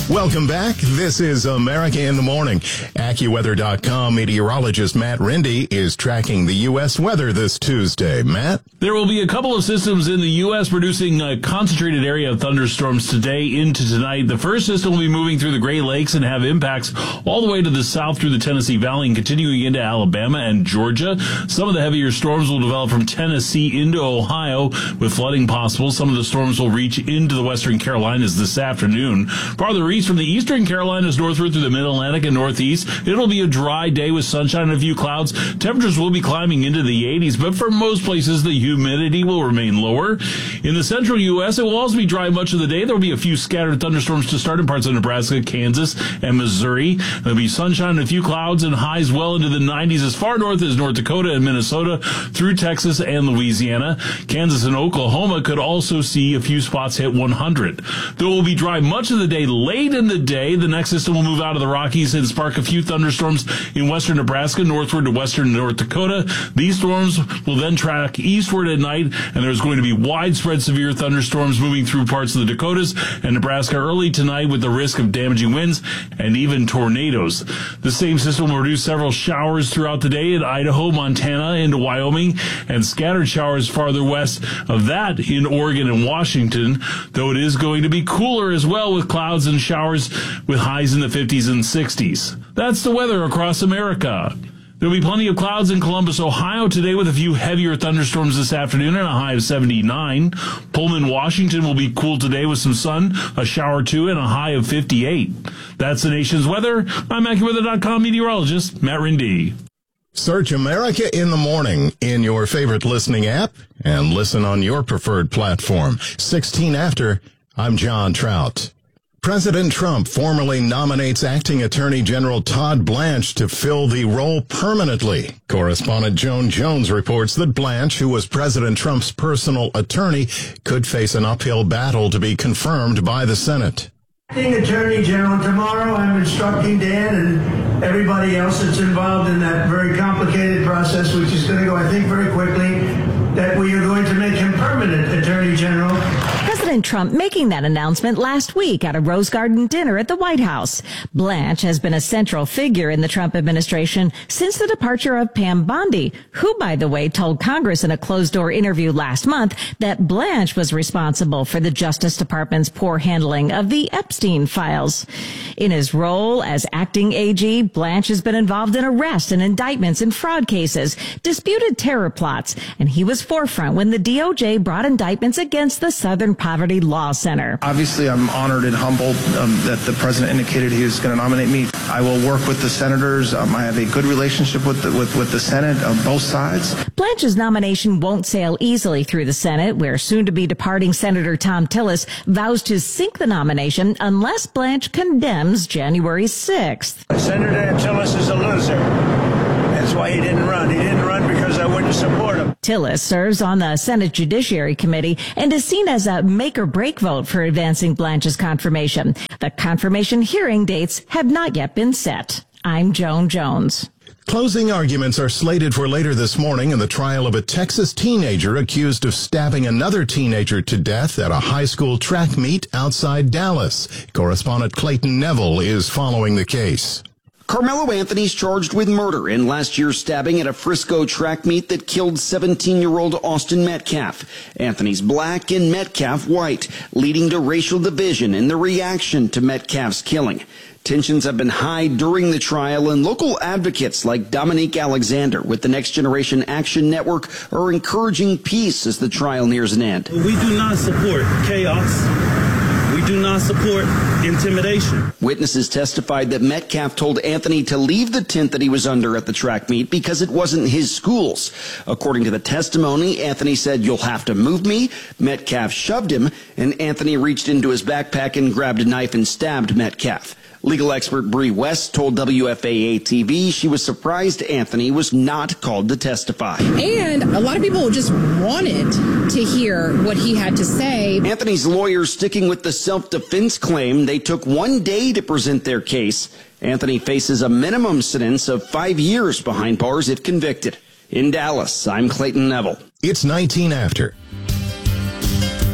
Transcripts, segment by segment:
Welcome back. This is America in the Morning. AccuWeather.com meteorologist Matt Rindy is tracking the U.S. weather this Tuesday. Matt? There will be a couple of systems in the U.S. producing a concentrated area of thunderstorms today into tonight. The first system will be moving through the Great Lakes and have impacts all the way to the south through the Tennessee Valley and continuing into Alabama and Georgia. Some of the heavier storms will develop from Tennessee into Ohio with flooding possible. Some of the storms will reach into the western Carolinas this afternoon. Farther east from the eastern Carolinas northward through the mid-Atlantic and northeast, it'll be a dry day with sunshine and a few clouds. Temperatures will be climbing into the 80s, but for most places, the humidity will remain lower. In the central U.S., it will also be dry much of the day. There will be a few scattered thunderstorms to start in parts of Nebraska, Kansas, and Missouri. There'll be sunshine and a few clouds and highs well into the 90s as far north as North Dakota and Minnesota through Texas and Louisiana. Kansas and Oklahoma could also see a few spots hit 100. Though it will be dry much of the day. Late in the day, the next system will move out of the Rockies and spark a few thunderstorms in western Nebraska, northward to western North Dakota. These storms will then track eastward at night, and there's going to be widespread severe thunderstorms moving through parts of the Dakotas and Nebraska early tonight with the risk of damaging winds and even tornadoes. The same system will produce several showers throughout the day in Idaho, Montana, into Wyoming, and scattered showers farther west of that in Oregon and Washington, though it is going to be cooler as well with clouds and showers with highs in the 50s and 60s. That's the weather across America. There'll be plenty of clouds in Columbus, Ohio today with a few heavier thunderstorms this afternoon and a high of 79. Pullman, Washington will be cool today with some sun, a shower or two, and a high of 58. That's the nation's weather. I'm AccuWeather.com meteorologist Matt Rindy. Search America in the Morning in your favorite listening app and listen on your preferred platform. 16 after, I'm John Trout. President Trump formally nominates acting Attorney General Todd Blanche to fill the role permanently. Correspondent Joan Jones reports that Blanche, who was President Trump's personal attorney, could face an uphill battle to be confirmed by the Senate. Acting Attorney General, tomorrow I'm instructing Dan and everybody else that's involved in that very complicated process, which is going to go, I think, very quickly, that we are going to make him permanent Attorney General. President Trump making that announcement last week at a Rose Garden dinner at the White House. Blanche has been a central figure in the Trump administration since the departure of Pam Bondi, who, by the way, told Congress in a closed-door interview last month that Blanche was responsible for the Justice Department's poor handling of the Epstein files. In his role as acting AG, Blanche has been involved in arrests and indictments in fraud cases, disputed terror plots, and he was forefront when the DOJ brought indictments against the Southern Poverty Law Center. Obviously, I'm honored and humbled that the president indicated he was going to nominate me. I will work with the senators. I have a good relationship with the Senate on both sides. Blanche's nomination won't sail easily through the Senate, where soon-to-be departing Senator Thom Tillis vows to sink the nomination unless Blanche condemns January 6th. Senator Tillis is a loser. That's why he didn't run. He didn't run because I wouldn't support him. Tillis serves on the Senate Judiciary Committee and is seen as a make-or-break vote for advancing Blanche's confirmation. The confirmation hearing dates have not yet been set. I'm Joan Jones. Closing arguments are slated for later this morning in the trial of a Texas teenager accused of stabbing another teenager to death at a high school track meet outside Dallas. Correspondent Clayton Neville is following the case. Carmelo Anthony's charged with murder in last year's stabbing at a Frisco track meet that killed 17-year-old Austin Metcalf. Anthony's black and Metcalf white, leading to racial division in the reaction to Metcalf's killing. Tensions have been high during the trial, and local advocates like Dominique Alexander with the Next Generation Action Network are encouraging peace as the trial nears an end. We do not support chaos. We do not support intimidation. Witnesses testified that Metcalf told Anthony to leave the tent that he was under at the track meet because it wasn't his school's. According to the testimony, Anthony said, "You'll have to move me." Metcalf shoved him, and Anthony reached into his backpack and grabbed a knife and stabbed Metcalf. Legal expert Bree West told WFAA-TV she was surprised Anthony was not called to testify. And a lot of people just wanted to hear what he had to say. Anthony's lawyers sticking with the self-defense claim. They took 1 day to present their case. Anthony faces a minimum sentence of 5 years behind bars if convicted. In Dallas, I'm Clayton Neville. It's 19 after.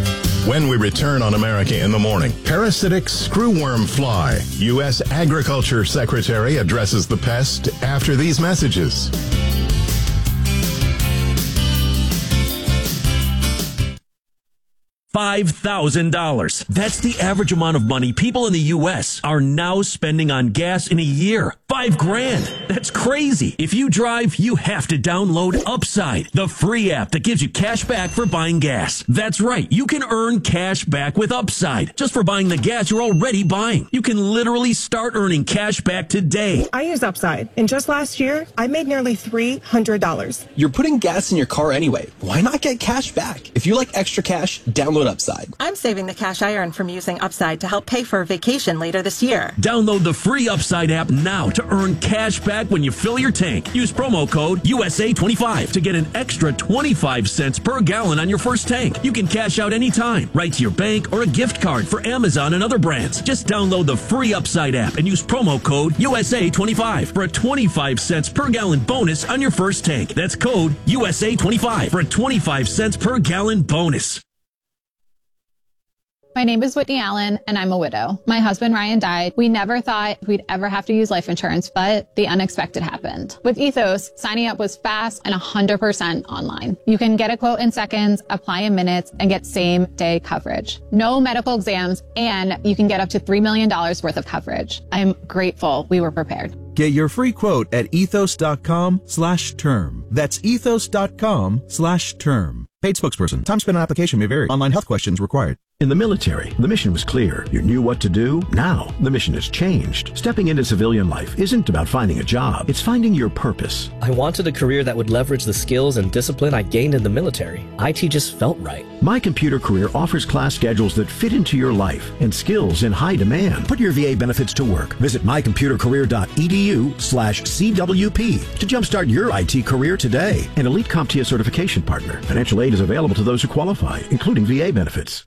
When we return on America in the Morning, parasitic screwworm fly. U.S. Agriculture Secretary addresses the pest after these messages. $5,000. That's the average amount of money people in the U.S. are now spending on gas in a year. $5,000. That's crazy. If you drive, you have to download Upside, the free app that gives you cash back for buying gas. That's right. You can earn cash back with Upside just for buying the gas you're already buying. You can literally start earning cash back today. I use Upside, and just last year, I made nearly $300. You're putting gas in your car anyway. Why not get cash back? If you like extra cash, download Upside. I'm saving the cash I earn from using Upside to help pay for a vacation later this year. Download the free Upside app now to earn cash back when you fill your tank. Use promo code USA25 to get an extra 25 cents per gallon on your first tank. You can cash out anytime, right to your bank or a gift card for Amazon and other brands. Just download the free Upside app and use promo code USA25 for a 25 cents per gallon bonus on your first tank. That's code USA25 for a 25 cents per gallon bonus. My name is Whitney Allen, and I'm a widow. My husband, Ryan, died. We never thought we'd ever have to use life insurance, but the unexpected happened. With Ethos, signing up was fast and 100% online. You can get a quote in seconds, apply in minutes, and get same-day coverage. No medical exams, and you can get up to $3 million worth of coverage. I'm grateful we were prepared. Get your free quote at ethos.com/term. That's ethos.com/term. Paid spokesperson. Time spent on application may vary. Online health questions required. In the military, the mission was clear. You knew what to do. Now, the mission has changed. Stepping into civilian life isn't about finding a job. It's finding your purpose. I wanted a career that would leverage the skills and discipline I gained in the military. IT just felt right. My Computer Career offers class schedules that fit into your life and skills in high demand. Put your VA benefits to work. Visit mycomputercareer.edu/CWP to jumpstart your IT career today. An Elite CompTIA certification partner. Financial aid is available to those who qualify, including VA benefits.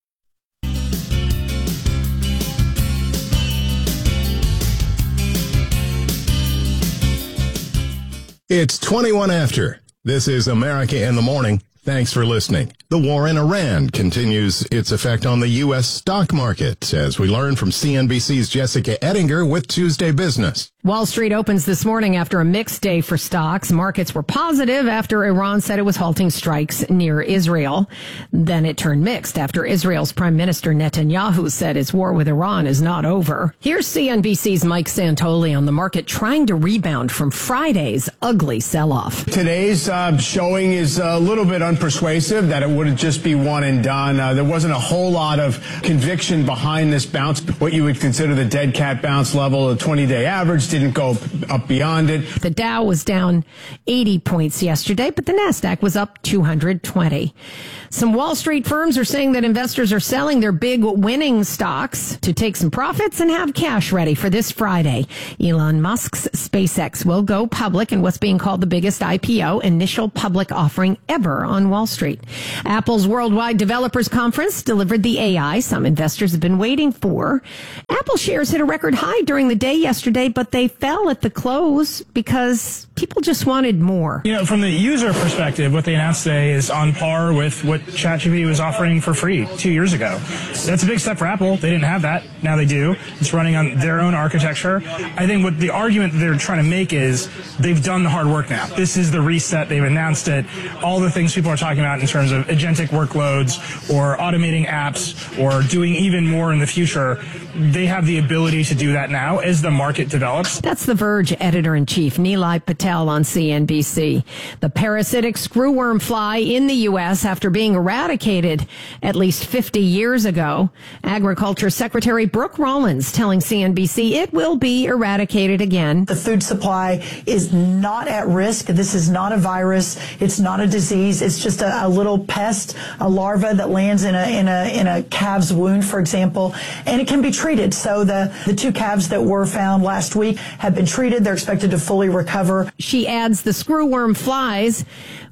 It's 21 after. This is America in the Morning. Thanks for listening. The war in Iran continues its effect on the U.S. stock market, as we learn from CNBC's Jessica Ettinger with Tuesday Business. Wall Street opens this morning after a mixed day for stocks. Markets were positive after Iran said it was halting strikes near Israel. Then it turned mixed after Israel's Prime Minister Netanyahu said its war with Iran is not over. Here's CNBC's Mike Santoli on the market trying to rebound from Friday's ugly sell-off. Today's showing is a little bit unpersuasive that it would just be one and done. There wasn't a whole lot of conviction behind this bounce. What you would consider the dead cat bounce level, the 20-day average, didn't go up beyond it. The Dow was down 80 points yesterday, but the Nasdaq was up 220. Some Wall Street firms are saying that investors are selling their big winning stocks to take some profits and have cash ready for this Friday. Elon Musk's SpaceX will go public in what's being called the biggest IPO, initial public offering ever on Wall Street. Apple's Worldwide Developers Conference delivered the AI some investors have been waiting for. Apple shares hit a record high during the day yesterday, but they fell at the close because people just wanted more. You know, from the user perspective, what they announced today is on par with what ChatGPT was offering for free 2 years ago. That's a big step for Apple. They didn't have that. Now they do. It's running on their own architecture. I think what the argument that they're trying to make is they've done the hard work now. This is the reset. They've announced it. All the things people are talking about in terms of agentic workloads or automating apps or doing even more in the future, they have the ability to do that now as the market develops. That's The Verge editor-in-chief Nilay Patel on CNBC. The parasitic screwworm fly in the U.S. after being eradicated at least 50 years ago. Agriculture Secretary Brooke Rollins telling CNBC it will be eradicated again. The food supply is not at risk. This is not a virus. It's not a disease. It's just a little pest, a larva that lands in a calf's wound, for example, and it can be treated. So the two calves that were found last week have been treated. They're expected to fully recover. She adds the screwworm flies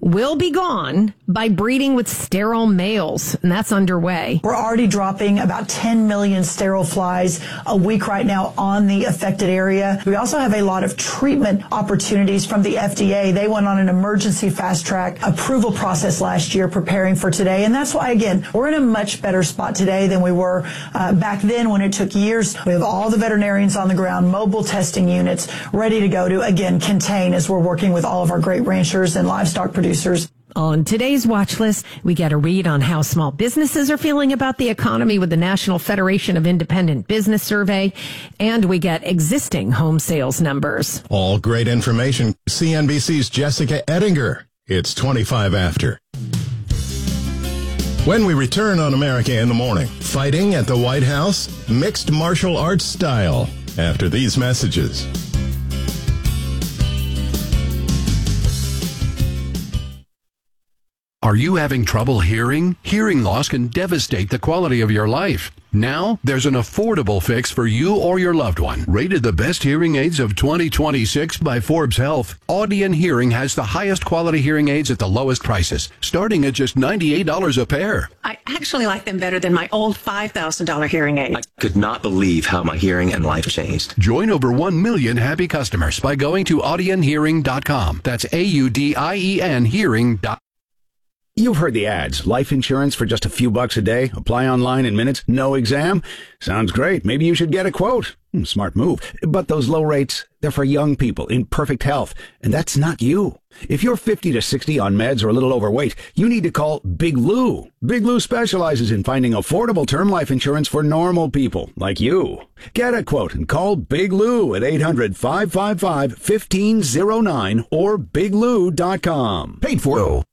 will be gone by breeding with sterile males, and that's underway. We're already dropping about 10 million sterile flies a week right now on the affected area. We also have a lot of treatment opportunities from the FDA. They went on an emergency fast track approval process last year preparing for today, and that's why, again, we're in a much better spot today than we were back then when it took years. We have all the veterinarians on the ground, mobile testing units ready to go to, again, contain as we're working with all of our great ranchers and livestock producers. On today's watch list, we get a read on how small businesses are feeling about the economy with the National Federation of Independent Business survey, and we get existing home sales numbers. All great information. CNBC's Jessica Ettinger. It's 25 after. When we return on America in the Morning, fighting at the White House, mixed martial arts style. After these messages. Are you having trouble hearing? Hearing loss can devastate the quality of your life. Now, there's an affordable fix for you or your loved one. Rated the best hearing aids of 2026 by Forbes Health, Audion Hearing has the highest quality hearing aids at the lowest prices, starting at just $98 a pair. I actually like them better than my old $5,000 hearing aid. I could not believe how my hearing and life changed. Join over 1 million happy customers by going to audionhearing.com. That's AUDIEN hearing.com. You've heard the ads. Life insurance for just a few bucks a day. Apply online in minutes. No exam. Sounds great. Maybe you should get a quote. Smart move. But those low rates, they're for young people in perfect health. And that's not you. If you're 50 to 60 on meds or a little overweight, you need to call Big Lou. Big Lou specializes in finding affordable term life insurance for normal people like you. Get a quote and call Big Lou at 800-555-1509 or biglou.com. Paid for.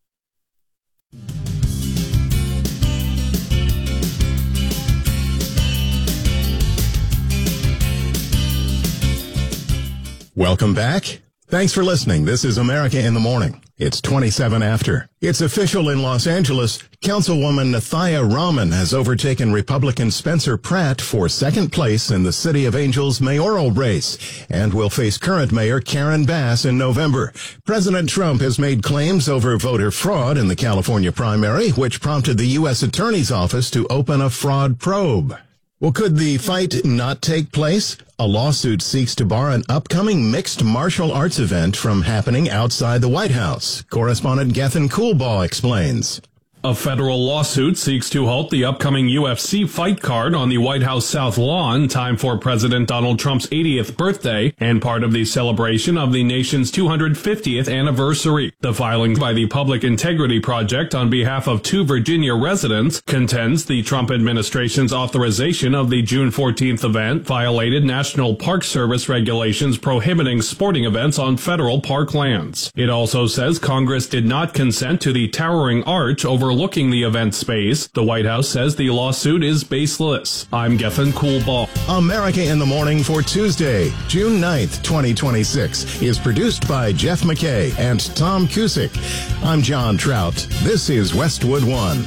Welcome back. Thanks for listening. This is America in the Morning. It's 27 after. It's official in Los Angeles. Councilwoman Nathaya Rahman has overtaken Republican Spencer Pratt for second place in the City of Angels mayoral race and will face current mayor Karen Bass in November. President Trump has made claims over voter fraud in the California primary, which prompted the U.S. Attorney's Office to open a fraud probe. Well, could the fight not take place? A lawsuit seeks to bar an upcoming mixed martial arts event from happening outside the White House. Correspondent Gethin Coolbaugh explains. A federal lawsuit seeks to halt the upcoming UFC fight card on the White House South Lawn, time for President Donald Trump's 80th birthday and part of the celebration of the nation's 250th anniversary. The filing by the Public Integrity Project on behalf of 2 Virginia residents contends the Trump administration's authorization of the June 14th event violated National Park Service regulations prohibiting sporting events on federal park lands. It also says Congress did not consent to the towering arch overlooking the event space. The White House says the lawsuit is baseless. I'm Gethin Coolbaugh. America in the Morning for Tuesday, June 9th, 2026 is produced by Jeff McKay and Tom Cusick. I'm John Trout. This is Westwood One.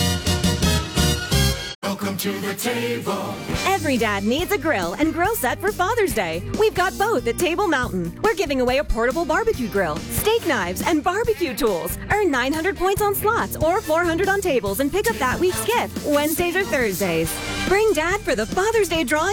Welcome to the table. Every dad needs a grill and grill set for Father's Day. We've got both at Table Mountain. We're giving away a portable barbecue grill, steak knives, and barbecue tools. Earn 900 points on slots or 400 on tables and pick up that week's gift Wednesdays or Thursdays. Bring Dad for the Father's Day drawing